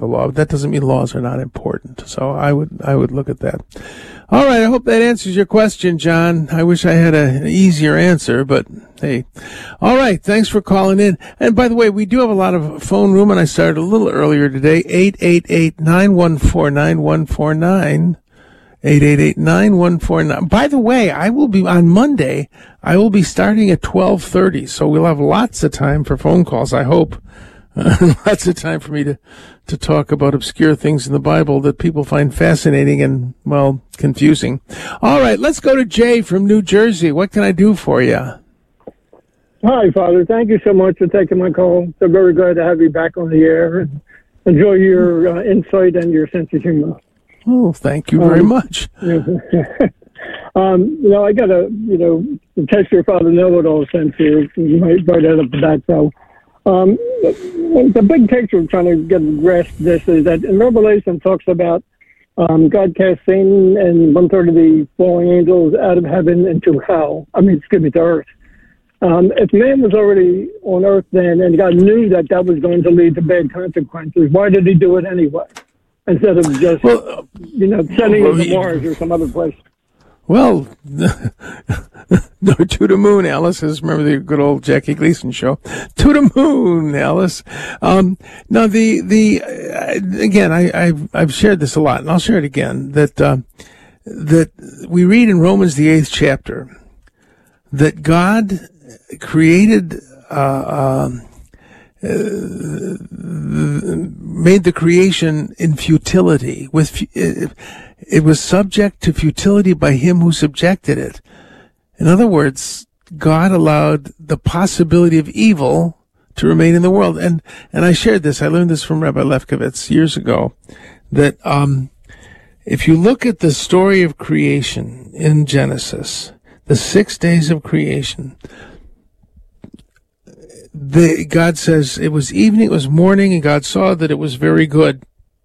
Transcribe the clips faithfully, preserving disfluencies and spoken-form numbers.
a law. That doesn't mean laws are not important. So I would I would look at that. All right, I hope that answers your question, John. I wish I had a, an easier answer, but hey. All right, thanks for calling in. And by the way, we do have a lot of phone room, and I started a little earlier today, eight eight eight, nine one four, nine one four nine. eight eight eight, nine one four nine. By the way, I will be, on Monday, I will be starting at twelve thirty, so we'll have lots of time for phone calls, I hope. Uh, lots of time for me to, to talk about obscure things in the Bible that people find fascinating and, well, confusing. All right, let's go to Jay from New Jersey. What can I do for you? Hi, Father. Thank you so much for taking my call. So very glad to have you back on the air. Enjoy your uh, insight and your sense of humor. Oh, thank you very um, much. um, you know, I got a, you know, the test your father know-it-all sense here. You might write it up for that. So um, the, the big picture of trying to get a grasp of this is that in Revelation talks about um, God cast Satan and one-third of the fallen angels out of heaven into hell. I mean, excuse me, to earth. Um, if man was already on earth then and God knew that that was going to lead to bad consequences, why did he do it anyway? Instead of just, well, you know, sending well, them to Mars or some other place. Well, no, to the moon, Alice. Remember the good old Jackie Gleason show? To the moon, Alice. Um, no, the, the, uh, again, I, I've, I've shared this a lot, and I'll share it again, that, uh, that we read in Romans, the eighth chapter, that God created, uh, um, Uh, made the creation in futility. With it, it was subject to futility by him who subjected it. In other words, God allowed the possibility of evil to remain in the world. And and I shared this. I learned this from Rabbi Lefkowitz years ago. That um, if you look at the story of creation in Genesis, the six days of creation. The, God says it was evening, it was morning, and God saw that it was very good.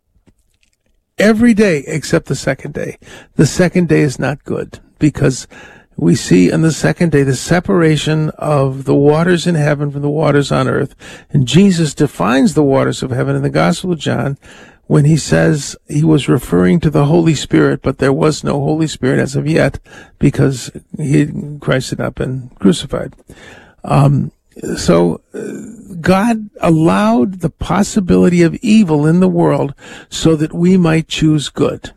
Every day except the second day. The second day is not good because we see on the second day the separation of the waters in heaven from the waters on earth. And Jesus defines the waters of heaven in the Gospel of John when he says he was referring to the Holy Spirit, but there was no Holy Spirit as of yet because he, Christ had not been crucified. Um, So uh, God allowed the possibility of evil in the world so that we might choose good.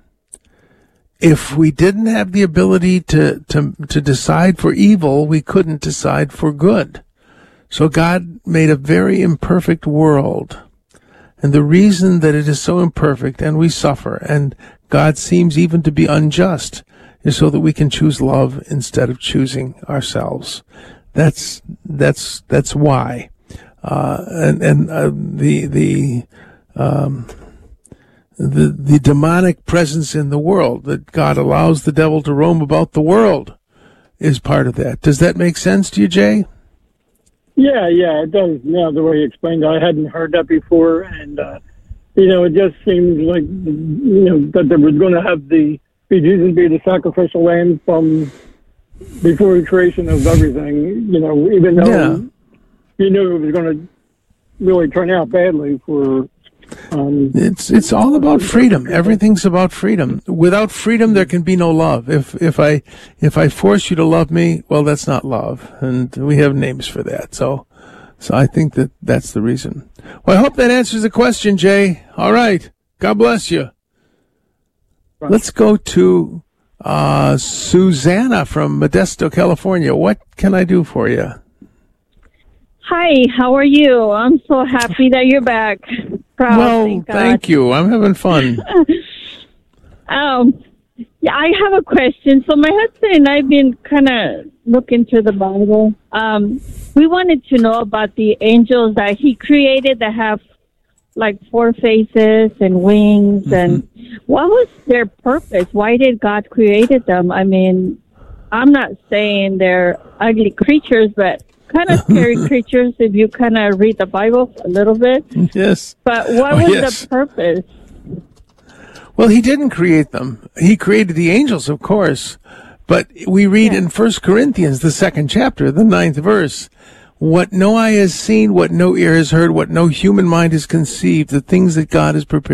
If we didn't have the ability to, to, to decide for evil, we couldn't decide for good. So God made a very imperfect world. And the reason that it is so imperfect and we suffer and God seems even to be unjust is so that we can choose love instead of choosing ourselves. That's that's that's why, uh, and and uh, the the um, the the demonic presence in the world that God allows the devil to roam about the world is part of that. Does that make sense to you, Jay? Yeah, yeah, it does. Now the way you explained it, I hadn't heard that before, and uh, you know, it just seems like you know that there was going to have the be Jesus be the sacrificial lamb from before the creation of everything, you know, even though yeah. you knew it was going to really turn out badly for... Um, it's it's all about freedom. Everything's about freedom. Without freedom, there can be no love. If if I if I force you to love me, well, that's not love, and we have names for that. So, so I think that that's the reason. Well, I hope that answers the question, Jay. All right. God bless you. Right. Let's go to... Uh, Susanna from Modesto, California. What can I do for you? Hi, how are you? I'm so happy that you're back. Proud, well, thank, thank you. I'm having fun. um, yeah, I have a question. So my husband and I've been kind of looking through the Bible. Um, we wanted to know about the angels that he created that have like four faces and wings, mm-hmm. and what was their purpose? Why did God created them? I mean, I'm not saying they're ugly creatures, but kind of scary creatures if you kind of read the Bible a little bit. Yes. But what oh, was yes. the purpose? Well, he didn't create them. He created the angels, of course. But we read yeah. in First Corinthians, the second chapter, the ninth verse, what no eye has seen, what no ear has heard, what no human mind has conceived, the things that God has prepared